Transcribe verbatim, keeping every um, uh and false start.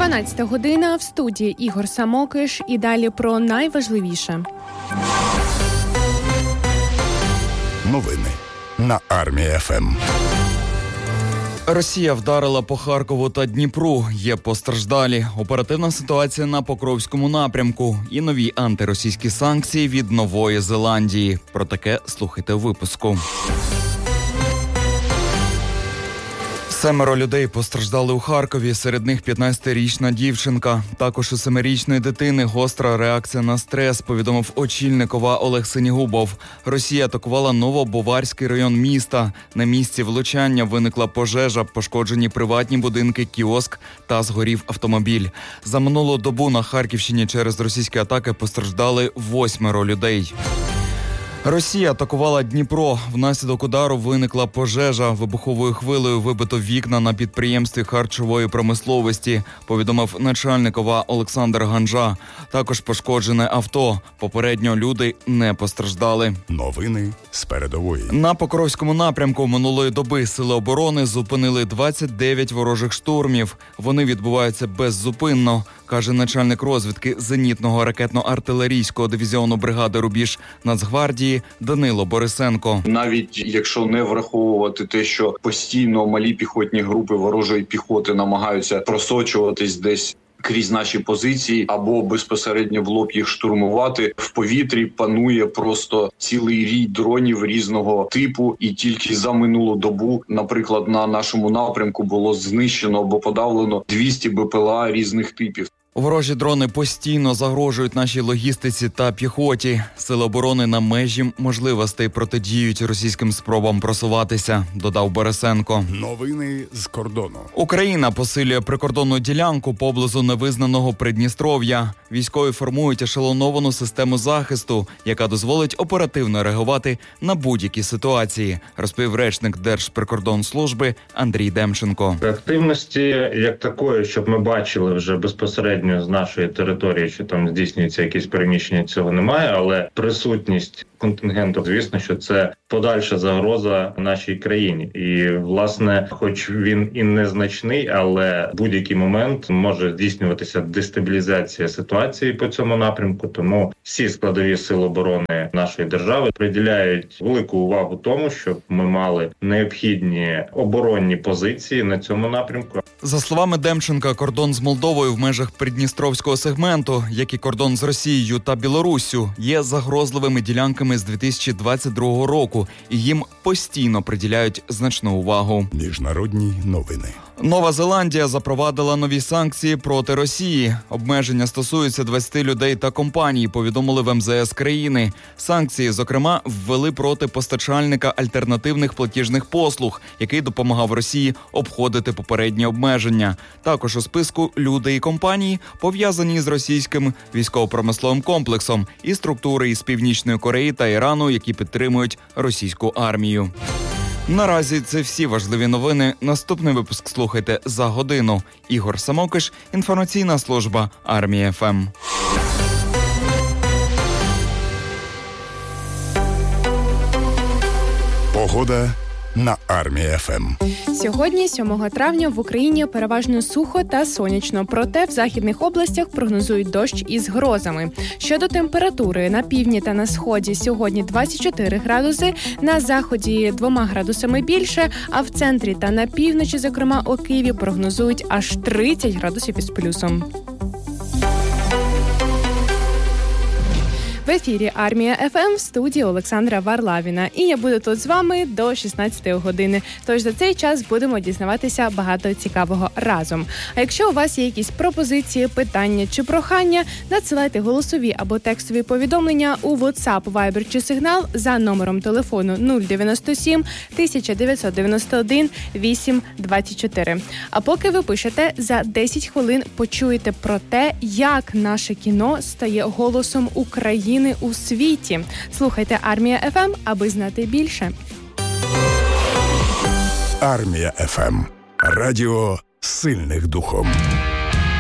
дванадцята година, в студії Ігор Самокиш, і далі про найважливіше. Новини на Армія-ФМ. Росія вдарила по Харкову та Дніпру. Є постраждалі. Оперативна ситуація на Покровському напрямку. І нові антиросійські санкції від Нової Зеландії. Про таке слухайте у випуску. Семеро людей постраждали у Харкові, серед них п'ятнадцятирічна дівчинка. Також у семирічної дитини гостра реакція на стрес, повідомив очільник ОВА Олег Синігубов. Росія атакувала Новобоварський район міста. На місці влучання виникла пожежа, пошкоджені приватні будинки, кіоск та згорів автомобіль. За минулу добу на Харківщині через російські атаки постраждали восьмеро людей. Росія атакувала Дніпро. Внаслідок удару виникла пожежа. Вибуховою хвилею вибито вікна на підприємстві харчової промисловості, повідомив начальник ОВА Олександр Ганжа. Також пошкоджене авто. Попередньо люди не постраждали. Новини з передової. На Покровському напрямку минулої доби сили оборони зупинили двадцять дев'ять ворожих штурмів. Вони відбуваються беззупинно, каже начальник розвідки зенітного ракетно-артилерійського дивізіону бригади «Рубіж» Нацгвардії Данило Борисенко. Навіть якщо не враховувати те, що постійно малі піхотні групи ворожої піхоти намагаються просочуватись десь крізь наші позиції або безпосередньо в лоб їх штурмувати, в повітрі панує просто цілий рій дронів різного типу. І тільки за минулу добу, наприклад, на нашому напрямку було знищено або подавлено двісті БПЛА різних типів. Ворожі дрони постійно загрожують нашій логістиці та піхоті. Сили оборони на межі можливостей протидіють російським спробам просуватися, додав Борисенко. Новини з кордону. Україна посилює прикордонну ділянку поблизу невизнаного Придністров'я. Військові формують ешелоновану систему захисту, яка дозволить оперативно реагувати на будь-які ситуації, розповів речник Держприкордонслужби Андрій Демченко. Активності як такої, щоб ми бачили вже безпосередньо з нашої території, що там здійснюється якісь переміщення, цього немає, але присутність контингенту, звісно, що це подальша загроза нашій країні. І, власне, хоч він і незначний, але в будь-який момент може здійснюватися дестабілізація ситуації по цьому напрямку. Тому всі складові сил оборони нашої держави приділяють велику увагу тому, щоб ми мали необхідні оборонні позиції на цьому напрямку. За словами Демченка, кордон з Молдовою в межах Придністровського сегменту, як і кордон з Росією та Білоруссю, є загрозливими ділянками з дві тисячі двадцять другого року, і їм постійно приділяють значну увагу. Міжнародні новини. Нова Зеландія запровадила нові санкції проти Росії. Обмеження стосуються двадцяти людей та компаній, повідомили в ем зе ес країни. Санкції, зокрема, ввели проти постачальника альтернативних платіжних послуг, який допомагав Росії обходити попередні обмеження. Також у списку люди і компанії, пов'язані з російським військово-промисловим комплексом, і структури із Північної Кореї та Ірану, які підтримують російську армію. Наразі це всі важливі новини. Наступний випуск слухайте за годину. Ігор Самокиш, інформаційна служба Армія-ФМ. Погода на Армія-ФМ. Сьогодні, сьомого травня, в Україні переважно сухо та сонячно. Проте в західних областях прогнозують дощ із грозами. Щодо температури, на півдні та на сході сьогодні двадцять чотири градуси, на заході двома градусами більше, а в центрі та на півночі, зокрема у Києві, прогнозують аж тридцять градусів із плюсом. В ефірі Армія-ФМ, в студії Олександра Варлавіна. І я буду тут з вами до шістнадцятої години. Тож за цей час будемо дізнаватися багато цікавого разом. А якщо у вас є якісь пропозиції, питання чи прохання, надсилайте голосові або текстові повідомлення у WhatsApp, Viber чи Signal за номером телефону нуль дев'яносто сім тисяча дев'ятсот дев'яносто один вісім двадцять чотири. А поки ви пишете, за десять хвилин почуєте про те, як наше кіно стає голосом України у світі. Слухайте Армія-ФМ, аби знати більше. Армія-ФМ. Радіо сильних духом.